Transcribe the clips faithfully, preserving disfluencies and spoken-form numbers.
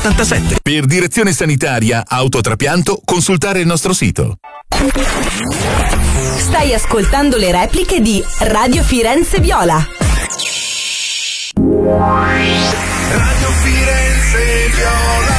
ottantasette. Per direzione sanitaria, autotrapianto, consultare il nostro sito. Stai ascoltando le repliche di Radio Firenze Viola. Radio Firenze Viola.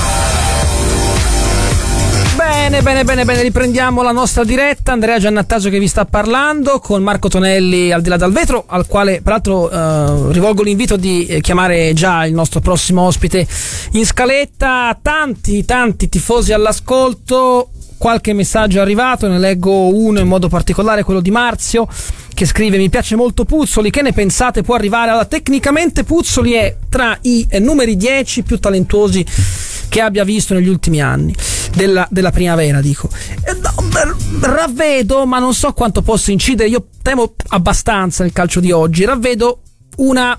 Bene, bene, bene, bene, riprendiamo la nostra diretta. Andrea Giannattasio che vi sta parlando, con Marco Tonelli al di là dal vetro, al quale peraltro eh, rivolgo l'invito di eh, chiamare già il nostro prossimo ospite in scaletta. Tanti, tanti tifosi all'ascolto. Qualche messaggio è arrivato, ne leggo uno in modo particolare, quello di Marzio, che scrive: mi piace molto Puzzoli, che ne pensate? Può arrivare? Allora, tecnicamente Puzzoli è tra i eh, numeri dieci più talentuosi che abbia visto negli ultimi anni della, della primavera, dico. Eh, no, ravvedo, ma non so quanto possa incidere, io temo abbastanza nel calcio di oggi, ravvedo una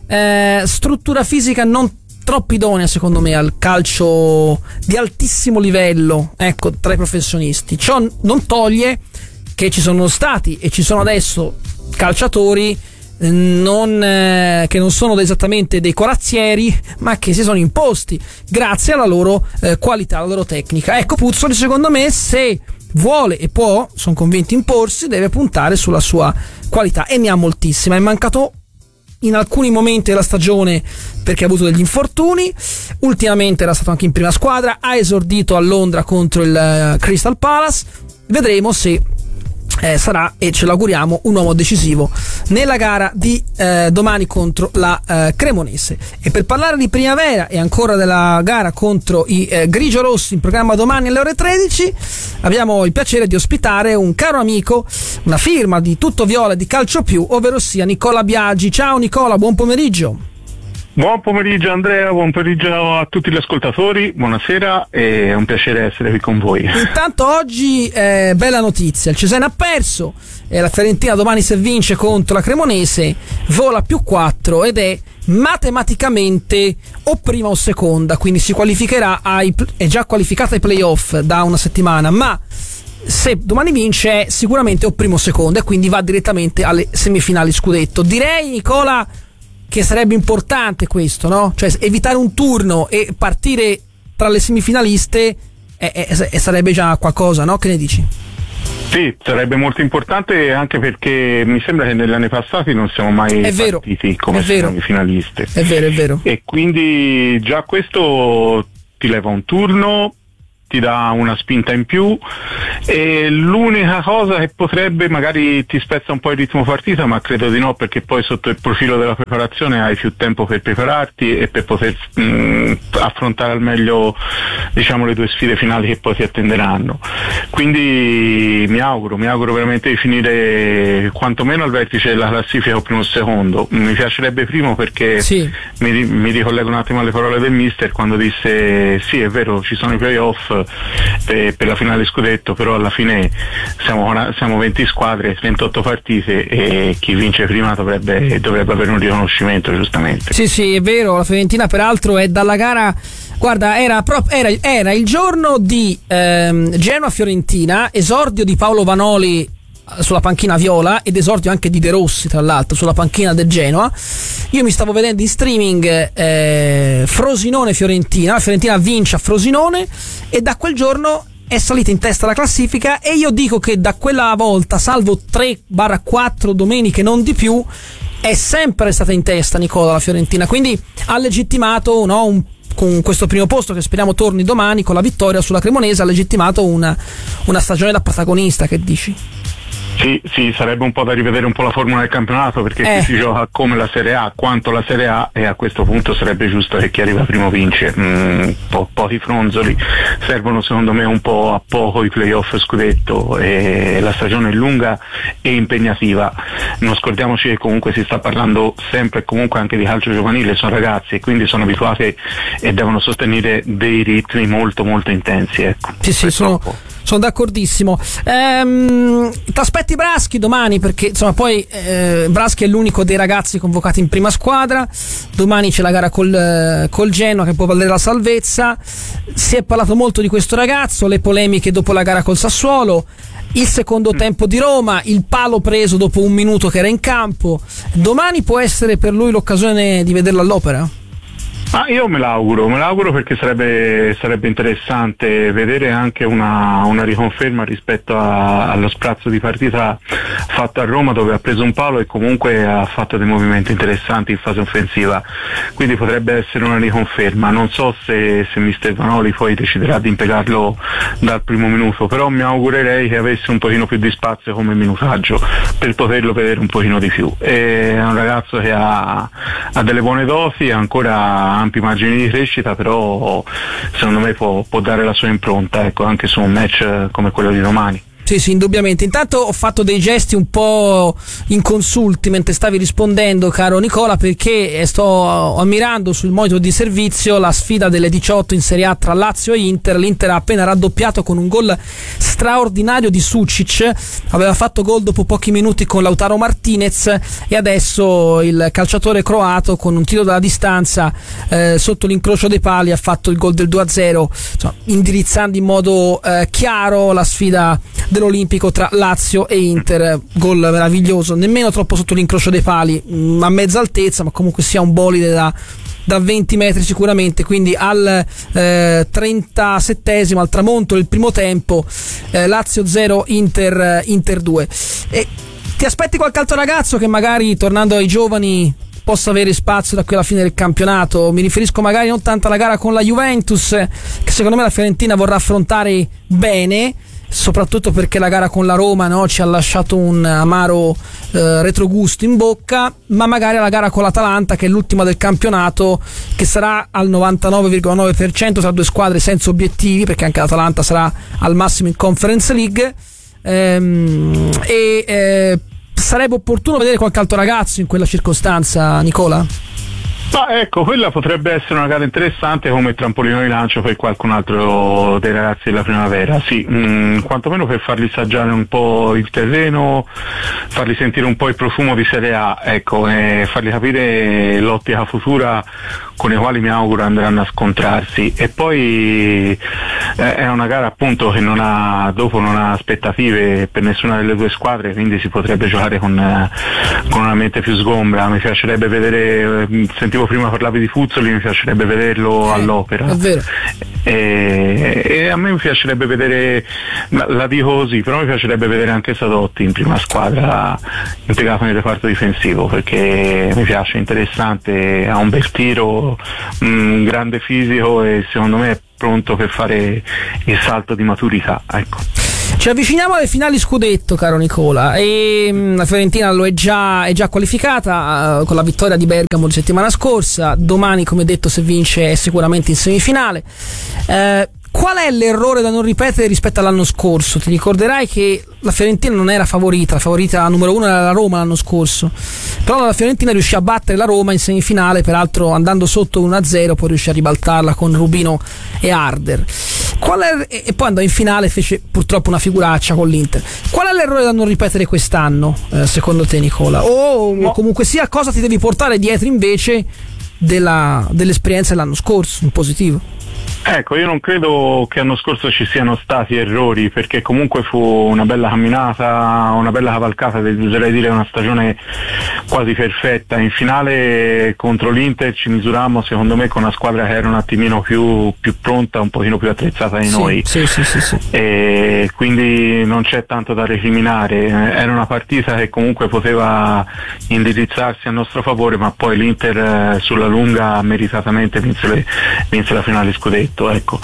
eh, struttura fisica non troppo idonea secondo me al calcio di altissimo livello, ecco, tra i professionisti. Ciò non toglie che ci sono stati e ci sono adesso calciatori eh, non, eh, che non sono esattamente dei corazzieri, ma che si sono imposti grazie alla loro eh, qualità, alla loro tecnica. Ecco, Puzzoli secondo me, se vuole e può, sono convinto, imporsi, deve puntare sulla sua qualità, e ne ha moltissima. È mancato in alcuni momenti della stagione perché ha avuto degli infortuni, ultimamente era stato anche in prima squadra, ha esordito a Londra contro il uh, Crystal Palace. Vedremo se eh, sarà, e ce l'auguriamo, un uomo decisivo nella gara di eh, domani contro la eh, Cremonese. E per parlare di primavera e ancora della gara contro i eh, grigiorossi in programma domani alle ore tredici, abbiamo il piacere di ospitare un caro amico, una firma di Tutto Viola e di Calcio Più, ovvero sia Nicola Biagi. Ciao Nicola, buon pomeriggio. Buon pomeriggio Andrea, buon pomeriggio a tutti gli ascoltatori, buonasera, è un piacere essere qui con voi. Intanto oggi eh, bella notizia, il Cesena ha perso, e la Fiorentina domani, se vince contro la Cremonese, vola più quattro ed è matematicamente o prima o seconda, quindi si qualificherà ai, è già qualificata ai playoff da una settimana, ma se domani vince è sicuramente o primo o seconda, e quindi va direttamente alle semifinali scudetto. Direi, Nicola, che sarebbe importante questo, no? Cioè evitare un turno e partire tra le semifinaliste è, è, è, sarebbe già qualcosa, no? Che ne dici? Sì, sarebbe molto importante, anche perché mi sembra che negli anni passati non siamo mai è vero, partiti come semifinaliste. È vero, è vero. E quindi già questo ti leva un turno, ti dà una spinta in più, e l'unica cosa che potrebbe, magari ti spezza un po' il ritmo partita, ma credo di no, perché poi sotto il profilo della preparazione hai più tempo per prepararti e per poter mh, affrontare al meglio, diciamo, le due sfide finali che poi ti attenderanno. Quindi mi auguro, mi auguro veramente di finire quantomeno al vertice della classifica o primo o secondo. Mi piacerebbe primo, perché sì. mi, mi ricollego un attimo alle parole del mister quando disse: sì, è vero, ci sono i playoff per, per la finale scudetto, però alla fine siamo, siamo venti squadre, ventotto partite, e chi vince prima dovrebbe, dovrebbe avere un riconoscimento, giustamente. Sì, sì, è vero. La Fiorentina peraltro è dalla gara, guarda, era, prop, era, era il giorno di ehm, Genoa-Fiorentina, esordio di Paolo Vanoli sulla panchina viola ed esordio anche di De Rossi, tra l'altro, sulla panchina del Genoa. Io mi stavo vedendo in streaming eh, Frosinone-Fiorentina, la Fiorentina vince a Frosinone e da quel giorno è salita in testa alla classifica, e io dico che da quella volta, salvo tre quattro domeniche, non di più, è sempre stata in testa, Nicola, la Fiorentina, quindi ha legittimato, no, un con questo primo posto che speriamo torni domani con la vittoria sulla Cremonese, ha legittimato una, una stagione da protagonista. Che dici? Sì, sì, sarebbe un po' da rivedere un po' la formula del campionato, perché eh. qui si gioca come la Serie A, quanto la Serie A, e a questo punto sarebbe giusto che chi arriva primo vince. Mm, po- pochi fronzoli, servono secondo me un po' a poco i playoff scudetto, e la stagione è lunga e impegnativa. Non scordiamoci che comunque si sta parlando sempre e comunque anche di calcio giovanile, sono ragazzi e quindi sono abituati e devono sostenere dei ritmi molto molto intensi, ecco. Sì, sì, sono, sono d'accordissimo. Ehm, ti aspetti Braschi domani? Perché insomma poi eh, Braschi è l'unico dei ragazzi convocati in prima squadra. Domani c'è la gara col, col Genoa che può valere la salvezza. Si è parlato molto di questo ragazzo, le polemiche dopo la gara col Sassuolo, il secondo tempo di Roma, il palo preso dopo un minuto che era in campo. Domani può essere per lui l'occasione di vederlo all'opera? Ah, io me l'auguro, me l'auguro perché sarebbe, sarebbe interessante vedere anche una, una riconferma rispetto a, allo sprazzo di partita fatto a Roma, dove ha preso un palo e comunque ha fatto dei movimenti interessanti in fase offensiva, quindi potrebbe essere una riconferma. Non so se, se mister Vanoli poi deciderà di impiegarlo dal primo minuto, però mi augurerei che avesse un pochino più di spazio come minutaggio per poterlo vedere un pochino di più. È un ragazzo che ha, ha delle buone doti, ha ancora ampi margini di crescita, però secondo me può, può dare la sua impronta, ecco, anche su un match come quello di domani. Sì, sì, indubbiamente. Intanto ho fatto dei gesti un po' inconsulti mentre stavi rispondendo, caro Nicola, perché sto ammirando sul monitor di servizio la sfida delle diciotto in Serie A tra Lazio e Inter. L'Inter ha appena raddoppiato con un gol straordinario di Sucic, aveva fatto gol dopo pochi minuti con Lautaro Martinez, e adesso il calciatore croato con un tiro dalla distanza eh, sotto l'incrocio dei pali ha fatto il gol del due a zero, insomma, indirizzando in modo eh, chiaro la sfida dell'Olimpico tra Lazio e Inter. Gol meraviglioso, nemmeno troppo sotto l'incrocio dei pali, mh, a mezza altezza, ma comunque sia un bolide da, da venti metri sicuramente. Quindi al eh, trentasettesimo, al tramonto del primo tempo, eh, Lazio zero, Inter, Inter due. E ti aspetti qualche altro ragazzo che magari, tornando ai giovani, possa avere spazio da qui alla fine del campionato? Mi riferisco magari non tanto alla gara con la Juventus, che secondo me la Fiorentina vorrà affrontare bene, soprattutto perché la gara con la Roma, no, ci ha lasciato un amaro eh, retrogusto in bocca, ma magari la gara con l'Atalanta, che è l'ultima del campionato, che sarà al novantanove virgola nove per cento tra due squadre senza obiettivi, perché anche l'Atalanta sarà al massimo in Conference League, ehm, e eh, sarebbe opportuno vedere qualche altro ragazzo in quella circostanza, Nicola? Ma ecco, quella potrebbe essere una gara interessante come trampolino di lancio per qualcun altro dei ragazzi della primavera, sì, mh, quantomeno per farli assaggiare un po' il terreno, farli sentire un po' il profumo di Serie A, ecco, e fargli capire l'ottica futura con i quali mi auguro andranno a scontrarsi. E poi eh, è una gara appunto che non ha, dopo non ha aspettative per nessuna delle due squadre, quindi si potrebbe giocare con, eh, con una mente più sgombra. Mi piacerebbe vedere, eh, sentivo prima parlavi di Fuzzoli, mi piacerebbe vederlo eh, all'Opera, è vero. E, e a me mi piacerebbe vedere, la dico così, però mi piacerebbe vedere anche Sadotti in prima squadra impiegato nel reparto difensivo, perché mi piace, interessante, ha un bel tiro, un grande fisico e secondo me è pronto per fare il salto di maturità, ecco. Ci avviciniamo alle finali scudetto, caro Nicola, e mh, la Fiorentina lo è già, è già qualificata uh, con la vittoria di Bergamo la settimana scorsa. Domani, come detto, se vince è sicuramente in semifinale. Uh, Qual è l'errore da non ripetere rispetto all'anno scorso? Ti ricorderai che la Fiorentina non era favorita, la favorita numero uno era la Roma l'anno scorso, però la Fiorentina riuscì a battere la Roma in semifinale, peraltro andando sotto uno a zero, poi riuscì a ribaltarla con Rubino e Harder. Qual è, e poi andò in finale e fece purtroppo una figuraccia con l'Inter. Qual è l'errore da non ripetere quest'anno, eh, secondo te, Nicola? O no. comunque sia, cosa ti devi portare dietro invece della, dell'esperienza dell'anno scorso, in positivo? Ecco, io non credo che l'anno scorso ci siano stati errori, perché comunque fu una bella camminata, una bella cavalcata, oserei dire una stagione quasi perfetta. In finale contro l'Inter ci misurammo secondo me con una squadra che era un attimino più, più pronta, un pochino più attrezzata di sì, noi, sì, sì, sì, sì. E quindi non c'è tanto da recriminare. Era una partita che comunque poteva indirizzarsi a nostro favore, ma poi l'Inter sulla lunga meritatamente vinse, le, vinse la finale scudetto. Ecco.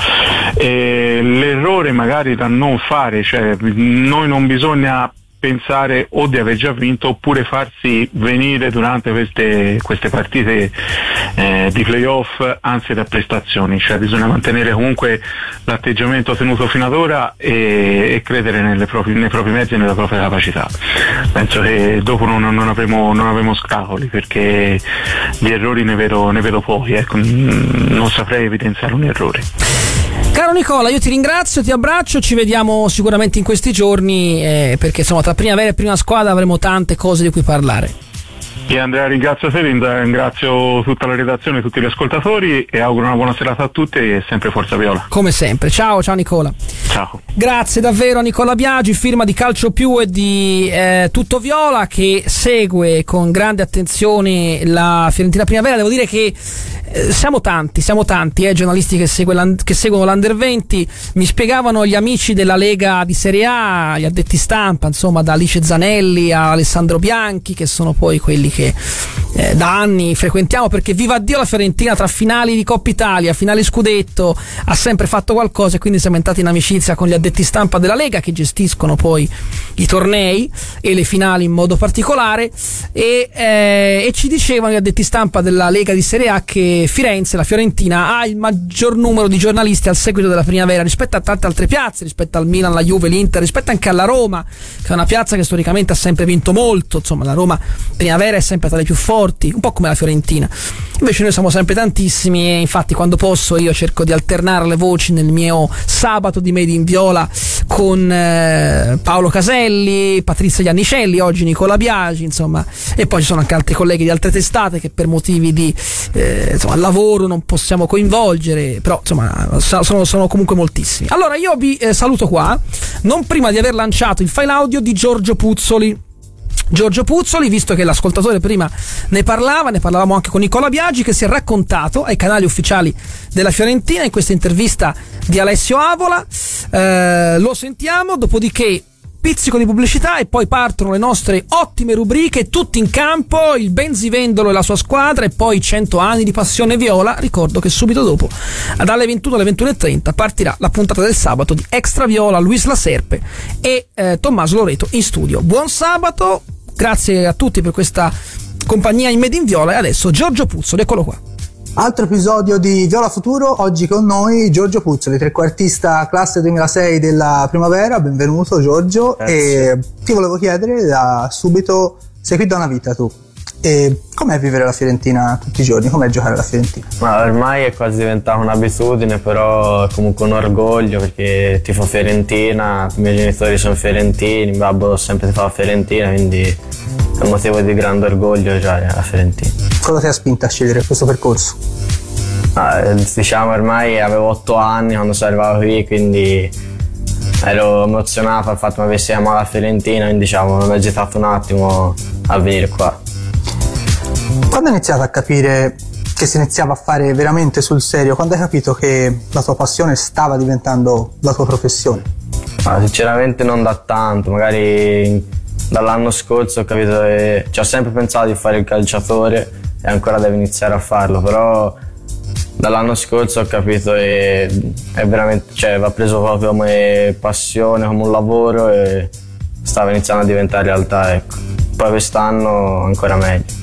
E l'errore magari da non fare, cioè noi non bisogna pensare o di aver già vinto oppure farsi venire durante queste, queste partite eh, di playoff ansia da prestazioni, cioè bisogna mantenere comunque l'atteggiamento tenuto fino ad ora e, e credere nelle proprie, nei propri mezzi e nella propria capacità. Penso che dopo non, non, avremo, non avremo scapoli, perché gli errori ne vedo, ne vedo pochi, ecco. Non saprei evidenziare un errore. Caro Nicola, io ti ringrazio, ti abbraccio, ci vediamo sicuramente in questi giorni, eh, perché insomma tra primavera e prima squadra avremo tante cose di cui parlare. E Andrea, ringrazio te, ringrazio tutta la redazione, tutti gli ascoltatori e auguro una buona serata a tutti e sempre Forza Viola. Come sempre, ciao, ciao Nicola. Ciao. Grazie davvero a Nicola Biagi, firma di Calcio Più e di eh, Tutto Viola, che segue con grande attenzione la Fiorentina Primavera. Devo dire che eh, siamo tanti, siamo tanti eh, giornalisti che, segue che seguono l'Under venti. Mi spiegavano gli amici della Lega di Serie A, gli addetti stampa, insomma, da Alice Zanelli a Alessandro Bianchi, che sono poi quelli che eh, da anni frequentiamo, perché viva Dio la Fiorentina tra finali di Coppa Italia, finali scudetto, ha sempre fatto qualcosa, e quindi siamo entrati in amicizia con gli addetti stampa della Lega, che gestiscono poi i tornei e le finali in modo particolare, e, eh, e ci dicevano gli addetti stampa della Lega di Serie A che Firenze, la Fiorentina, ha il maggior numero di giornalisti al seguito della Primavera rispetto a tante altre piazze, rispetto al Milan, la Juve, l'Inter, rispetto anche alla Roma, che è una piazza che storicamente ha sempre vinto molto. Insomma, la Roma Primavera è sempre tra le più forti, un po' come la Fiorentina. Invece noi siamo sempre tantissimi, e infatti quando posso io cerco di alternare le voci nel mio sabato di Made in Viola con eh, Paolo Caselli, Patrizia Iannicelli, oggi Nicola Biagi, insomma, e poi ci sono anche altri colleghi di altre testate che per motivi di eh, insomma, lavoro non possiamo coinvolgere, però insomma sono, sono comunque moltissimi. Allora io vi eh, saluto qua, non prima di aver lanciato il file audio di Giorgio Puzzoli. Giorgio Puzzoli, visto che l'ascoltatore prima ne parlava, ne parlavamo anche con Nicola Biagi, che si è raccontato ai canali ufficiali della Fiorentina in questa intervista di Alessio Avola. Eh, lo sentiamo, dopodiché pizzico di pubblicità e poi partono le nostre ottime rubriche, tutti in campo, il Benzivendolo e la sua squadra, e poi cento anni di passione viola. Ricordo che subito dopo, dalle ventuno alle ventuno e trenta, partirà la puntata del sabato di Extra Viola, Luis La Serpe e eh, Tommaso Loreto in studio. Buon sabato, grazie a tutti per questa compagnia in Made in Viola, e adesso Giorgio Puzzoli, eccolo qua. Altro episodio di Viola Futuro, oggi con noi Giorgio Puzzoli, trequartista classe duemilasei della Primavera. Benvenuto Giorgio. Grazie. E ti volevo chiedere da subito, sei qui da una vita tu, e com'è vivere la Fiorentina tutti i giorni, com'è giocare alla Fiorentina? Ma ormai è quasi diventata un'abitudine, però è comunque un orgoglio, perché tifo Fiorentina, i miei genitori sono fiorentini, mio babbo sempre tifava Fiorentina, quindi è un motivo di grande orgoglio giocare alla Fiorentina. Cosa ti ha spinto a scegliere questo percorso? Ah, diciamo ormai avevo otto anni quando sono arrivato qui, quindi ero emozionato al fatto che mi avessi chiamato alla Fiorentina, quindi diciamo non ho esitato un attimo a venire qua. Quando hai iniziato a capire che si iniziava a fare veramente sul serio, quando hai capito che la tua passione stava diventando la tua professione? Ah, sinceramente non da tanto, magari dall'anno scorso ho capito che ci ho sempre pensato di fare il calciatore e ancora devo iniziare a farlo, però dall'anno scorso ho capito che è veramente, cioè, va preso proprio come passione, come un lavoro, e stava iniziando a diventare realtà, ecco. Poi quest'anno ancora meglio.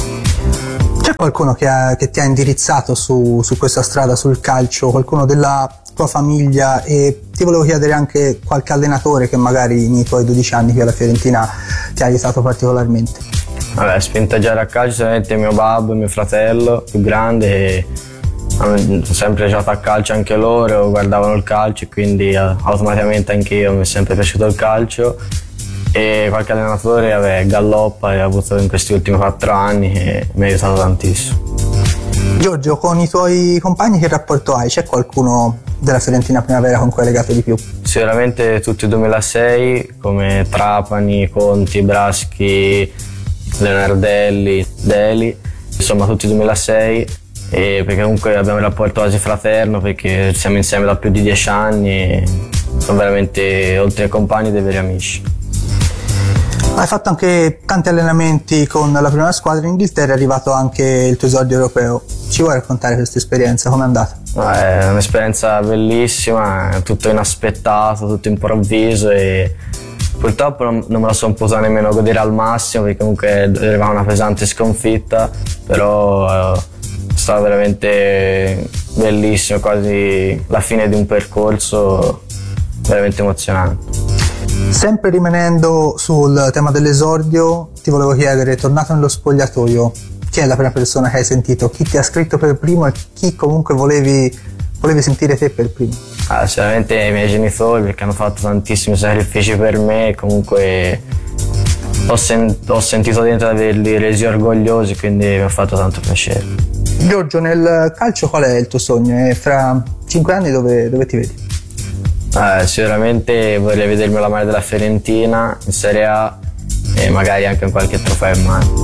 C'è qualcuno che, ha, che ti ha indirizzato su, su questa strada, sul calcio, qualcuno della tua famiglia, e ti volevo chiedere anche qualche allenatore che magari nei tuoi dodici anni qui alla Fiorentina ti ha aiutato particolarmente? Vabbè, spinta a giocare a calcio sicuramente mio babbo e mio fratello più grande, e hanno sempre giocato a calcio anche loro, guardavano il calcio, e quindi automaticamente anche io mi è sempre piaciuto il calcio. E qualche allenatore, vabbè, Galloppa, che ho avuto in questi ultimi quattro anni, e mi ha aiutato tantissimo. Giorgio, con i tuoi compagni che rapporto hai? C'è qualcuno della Fiorentina Primavera con cui hai legato di più? Sicuramente tutti i duemilasei, come Trapani, Conti, Braschi, Leonardelli, Deli, insomma tutti i duemilasei, e perché comunque abbiamo un rapporto quasi fraterno, perché siamo insieme da più di dieci anni e sono veramente, oltre ai compagni, dei veri amici. Hai fatto anche tanti allenamenti con la prima squadra in Inghilterra, è arrivato anche il tuo esordio europeo. Ci vuoi raccontare questa esperienza? Com'è andata? È un'esperienza bellissima, tutto inaspettato, tutto improvviso, e purtroppo non, non me la sono potuta nemmeno godere al massimo, perché comunque arrivava una pesante sconfitta, però è stato veramente bellissimo, quasi la fine di un percorso veramente emozionante. Sempre rimanendo sul tema dell'esordio, ti volevo chiedere, tornato nello spogliatoio, chi è la prima persona che hai sentito? Chi ti ha scritto per primo e chi comunque volevi, volevi sentire te per primo? Ah, sicuramente i miei genitori, perché hanno fatto tantissimi sacrifici per me, e comunque ho, sen- ho sentito dentro di averli resi orgogliosi, quindi mi ha fatto tanto piacere. Giorgio, nel calcio qual è il tuo sogno? E fra cinque anni dove, dove ti vedi? Eh, sicuramente vorrei vedermi la maglia della Fiorentina in Serie A e magari anche in qualche trofeo in mano.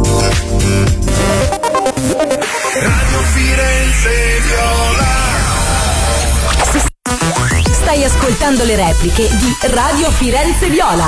Radio Firenze Viola. Stai ascoltando le repliche di Radio Firenze Viola.